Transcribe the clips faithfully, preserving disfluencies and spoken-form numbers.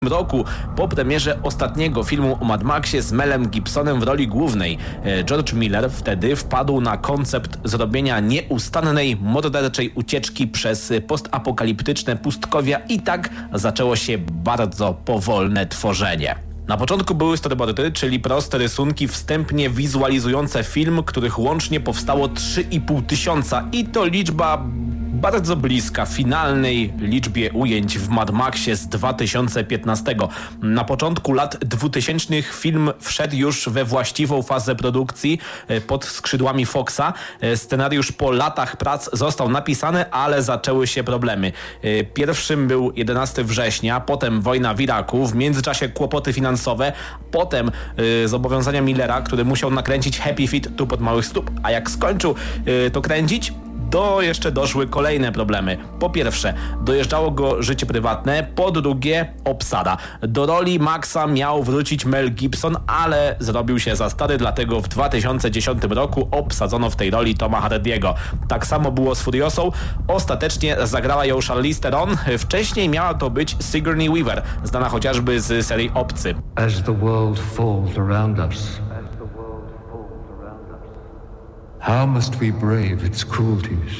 roku po premierze ostatniego filmu o Mad Maxie z Melem Gibsonem w roli głównej. George Miller wtedy wpadł na koncept zrobienia nieustannej, morderczej ucieczki przez postapokaliptyczne pustkowia i tak zaczęło się bardzo powolne tworzenie. Na początku były storyboardy, czyli proste rysunki wstępnie wizualizujące film, których łącznie powstało trzy i pół tysiąca i to liczba bardzo bliska finalnej liczbie ujęć w Mad Maxie z dwa tysiące piętnastego. Na początku lat dwutysięcznych film wszedł już we właściwą fazę produkcji pod skrzydłami Foxa. Scenariusz po latach prac został napisany, ale zaczęły się problemy. Pierwszym był jedenastego września, potem wojna w Iraku, w międzyczasie kłopoty finansowe, potem zobowiązania Millera, który musiał nakręcić Happy Feet tu pod małych stóp, a jak skończył to kręcić, do jeszcze doszły kolejne problemy. Po pierwsze, dojeżdżało go życie prywatne, po drugie obsada. Do roli Maxa miał wrócić Mel Gibson, ale zrobił się za stary, dlatego w dwa tysiące dziesiątym roku obsadzono w tej roli Toma Hardy'ego. Tak samo było z Furiosą. Ostatecznie zagrała ją Charlize Theron. Wcześniej miała to być Sigourney Weaver, znana chociażby z serii Obcy. As the world falls around us, how must we brave its cruelties?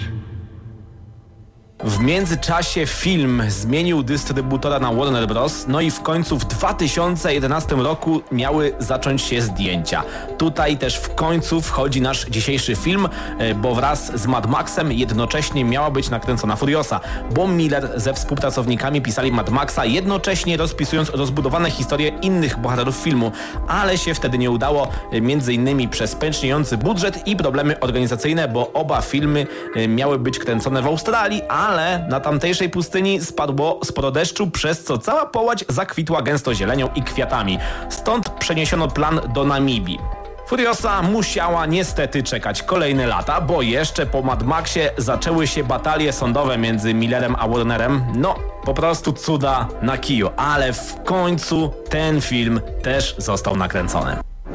W międzyczasie film zmienił dystrybutora na Warner Bros. No i w końcu w dwa tysiące jedenastym roku miały zacząć się zdjęcia. Tutaj też w końcu wchodzi nasz dzisiejszy film, bo wraz z Mad Maxem jednocześnie miała być nakręcona Furiosa, bo Miller ze współpracownikami pisali Mad Maxa, jednocześnie rozpisując rozbudowane historie innych bohaterów filmu, ale się wtedy nie udało, między innymi przez pęczniejący budżet i problemy organizacyjne, bo oba filmy miały być kręcone w Australii, a ale na tamtejszej pustyni spadło sporo deszczu, przez co cała połać zakwitła gęsto zielenią i kwiatami. Stąd przeniesiono plan do Namibii. Furiosa musiała niestety czekać kolejne lata, bo jeszcze po Mad Maxie zaczęły się batalie sądowe między Millerem a Warnerem. No, po prostu cuda na kiju, ale w końcu ten film też został nakręcony.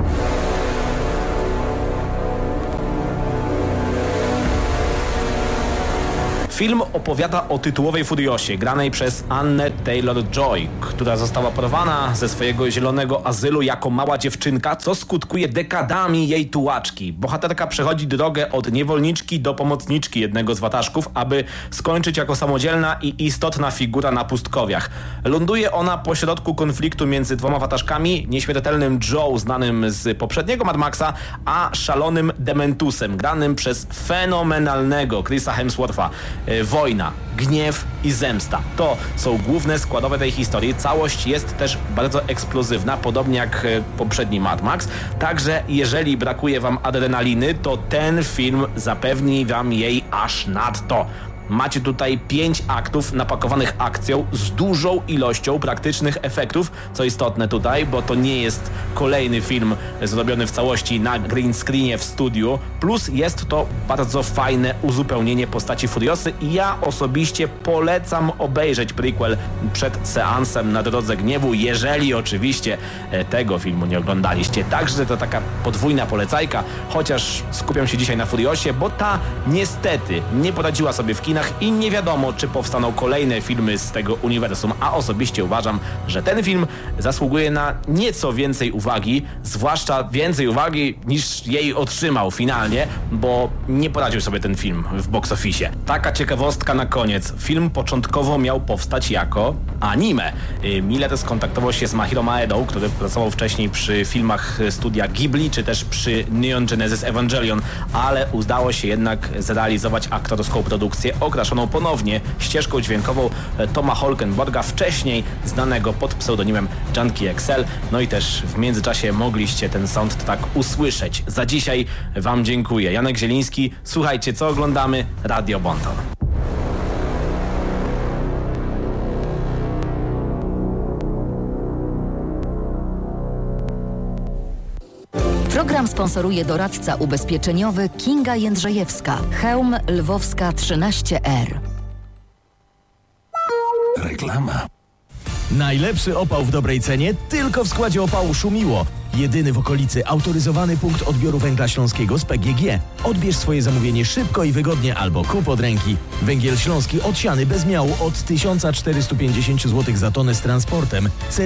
Film opowiada o tytułowej Furiosie, granej przez Annę Taylor-Joy, która została porwana ze swojego zielonego azylu jako mała dziewczynka, co skutkuje dekadami jej tułaczki. Bohaterka przechodzi drogę od niewolniczki do pomocniczki jednego z wataszków, aby skończyć jako samodzielna i istotna figura na pustkowiach. Ląduje ona pośrodku konfliktu między dwoma wataszkami, nieśmiertelnym Joe, znanym z poprzedniego Mad Maxa, a szalonym Dementusem, granym przez fenomenalnego Chrisa Hemswortha. Wojna, gniew i zemsta. To są główne składowe tej historii. Całość jest też bardzo eksplozywna, podobnie jak poprzedni Mad Max. Także jeżeli brakuje wam adrenaliny, to ten film zapewni wam jej aż nadto. Macie tutaj pięć aktów napakowanych akcją z dużą ilością praktycznych efektów, co istotne tutaj, bo to nie jest kolejny film zrobiony w całości na green screenie w studiu, plus jest to bardzo fajne uzupełnienie postaci Furiosy i ja osobiście polecam obejrzeć prequel przed seansem Na Drodze Gniewu, jeżeli oczywiście tego filmu nie oglądaliście. Także to taka podwójna polecajka, chociaż skupiam się dzisiaj na Furiosie, bo ta niestety nie poradziła sobie w kinach i nie wiadomo, czy powstaną kolejne filmy z tego uniwersum, a osobiście uważam, że ten film zasługuje na nieco więcej uwagi, zwłaszcza więcej uwagi niż jej otrzymał finalnie, bo nie poradził sobie ten film w box office. Taka ciekawostka na koniec. Film początkowo miał powstać jako anime. Miller skontaktował się z Mahiro Maedą, który pracował wcześniej przy filmach studia Ghibli, czy też przy Neon Genesis Evangelion, ale udało się jednak zrealizować aktorską produkcję okraszoną ponownie ścieżką dźwiękową Toma Holkenborga, wcześniej znanego pod pseudonimem Junkie X L. No i też w międzyczasie mogliście ten soundtrack usłyszeć. Za dzisiaj wam dziękuję. Janek Zieliński, słuchajcie, co oglądamy? Radio Bonton. Program sponsoruje doradca ubezpieczeniowy Kinga Jędrzejewska. Chełm Lwowska trzynaście R. Reklama. Najlepszy opał w dobrej cenie tylko w składzie opału Szumiło. Jedyny w okolicy autoryzowany punkt odbioru węgla śląskiego z P G G. Odbierz swoje zamówienie szybko i wygodnie albo kup od ręki. Węgiel śląski odsiany bez miału od tysiąc czterysta pięćdziesiąt złotych za tonę z transportem.